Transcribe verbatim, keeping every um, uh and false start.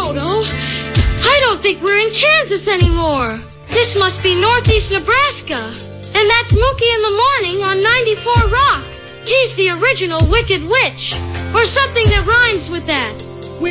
Toto. I don't think we're in Kansas anymore. This must be northeast Nebraska. And that's Mookie in the Morning on ninety-four Rock. He's the original Wicked Witch. Or something that rhymes with that.